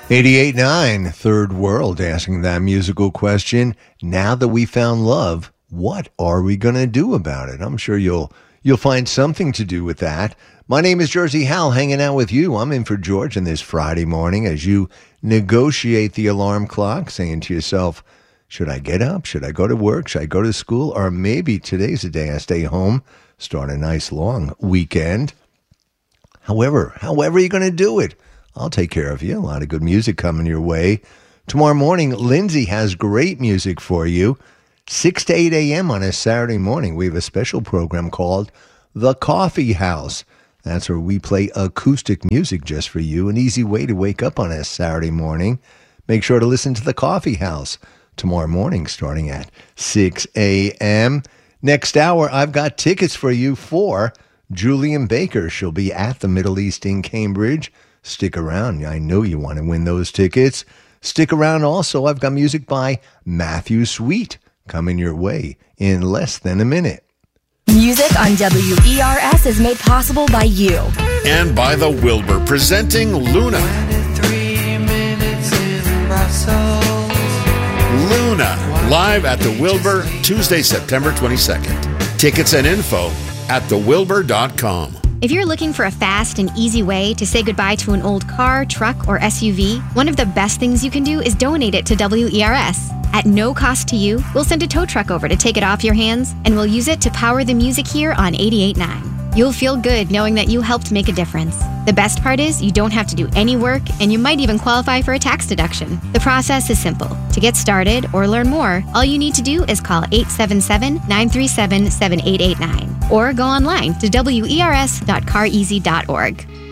88.9 Third World asking that musical question. Now that we found love, what are we going to do about it? I'm sure you'll find something to do with that. My name is Jersey Hal, hanging out with you. I'm in for George on this Friday morning as you negotiate the alarm clock, saying to yourself, should I get up? Should I go to work? Should I go to school? Or maybe today's the day I stay home, start a nice long weekend. However you're going to do it, I'll take care of you. A lot of good music coming your way. Tomorrow morning, Lindsay has great music for you. 6 to 8 a.m. on a Saturday morning, we have a special program called The Coffee House. That's where we play acoustic music just for you. An easy way to wake up on a Saturday morning. Make sure to listen to The Coffee House tomorrow morning starting at 6 a.m. Next hour, I've got tickets for you for Julian Baker. She'll be at the Middle East in Cambridge. Stick around. I know you want to win those tickets. Stick around also. I've got music by Matthew Sweet coming your way in less than a minute. Music on WERS is made possible by you. And by the Wilbur, presenting Luna. 23 minutes in Brussels. Luna, live at the Wilbur, Tuesday, September 22nd. Tickets and info at thewilbur.com. If you're looking for a fast and easy way to say goodbye to an old car, truck, or SUV, one of the best things you can do is donate it to WERS. At no cost to you, we'll send a tow truck over to take it off your hands, and we'll use it to power the music here on 88.9. You'll feel good knowing that you helped make a difference. The best part is you don't have to do any work, and you might even qualify for a tax deduction. The process is simple. To get started or learn more, all you need to do is call 877-937-7889 or go online to wers.careasy.org.